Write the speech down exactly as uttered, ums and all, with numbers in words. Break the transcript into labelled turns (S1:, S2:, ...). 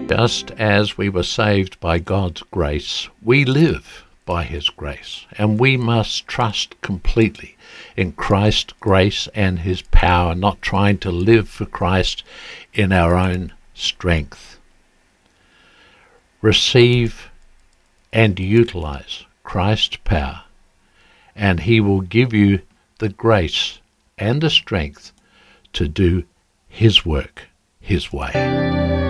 S1: Just as we were saved by God's grace, we live by his grace, and we must trust completely in Christ's grace and his power, not trying to live for Christ in our own strength. Receive and utilize Christ's power, and he will give you the grace and the strength to do his work his way.